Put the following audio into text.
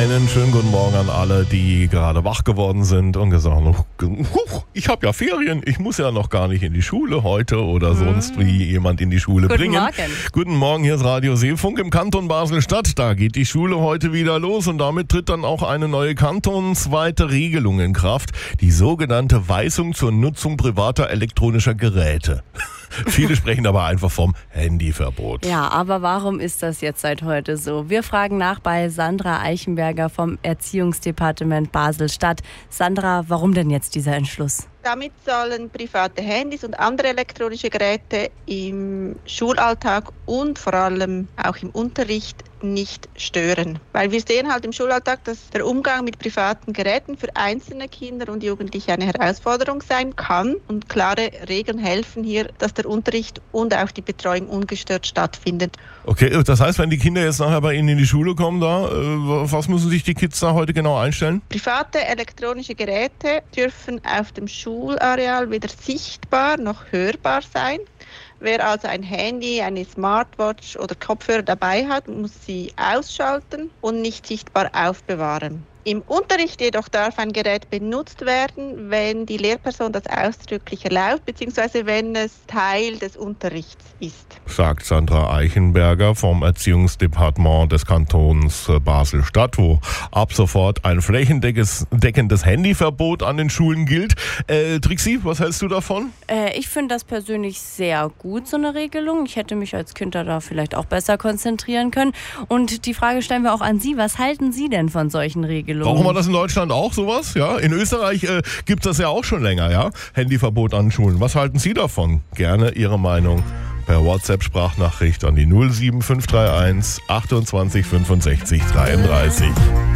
Einen schönen guten Morgen an alle, die gerade wach geworden sind und gesagt haben, ich habe ja Ferien, ich muss ja noch gar nicht in die Schule heute oder sonst wie jemand in die Schule bringen. Morgen. Guten Morgen, hier ist Radio Seefunk im Kanton Basel-Stadt. Da geht die Schule heute wieder los und damit tritt dann auch eine neue kantonsweite Regelung in Kraft, die sogenannte Weisung zur Nutzung privater elektronischer Geräte. Viele sprechen aber einfach vom Handyverbot. Ja, aber warum ist das jetzt seit heute so? Wir fragen nach bei Sandra Eichenberger vom Erziehungsdepartement Basel-Stadt. Sandra, warum denn jetzt dieser Entschluss? Damit sollen private Handys und andere elektronische Geräte im Schulalltag und vor allem auch im Unterricht nicht stören. Weil wir sehen halt im Schulalltag, dass der Umgang mit privaten Geräten für einzelne Kinder und Jugendliche eine Herausforderung sein kann. Und klare Regeln helfen hier, dass der Unterricht und auch die Betreuung ungestört stattfindet. Okay, das heißt, wenn die Kinder jetzt nachher bei Ihnen in die Schule kommen, was müssen sich die Kids da heute genau einstellen? Private elektronische Geräte dürfen auf dem Schulareal weder sichtbar noch hörbar sein. Wer also ein Handy, eine Smartwatch oder Kopfhörer dabei hat, muss sie ausschalten und nicht sichtbar aufbewahren. Im Unterricht jedoch darf ein Gerät benutzt werden, wenn die Lehrperson das ausdrücklich erlaubt, bzw. wenn es Teil des Unterrichts ist. Sagt Sandra Eichenberger vom Erziehungsdepartement des Kantons Basel-Stadt, wo ab sofort ein flächendeckendes Handyverbot an den Schulen gilt. Trixi, was hältst du davon? Ich finde das persönlich sehr gut, so eine Regelung. Ich hätte mich als Kind da vielleicht auch besser konzentrieren können. Und die Frage stellen wir auch an Sie. Was halten Sie denn von solchen Regelungen? Brauchen wir das in Deutschland auch, sowas? Ja, in Österreich gibt es das ja auch schon länger, ja? Handyverbot an Schulen. Was halten Sie davon? Gerne Ihre Meinung per WhatsApp-Sprachnachricht an die 07531 28 65 33.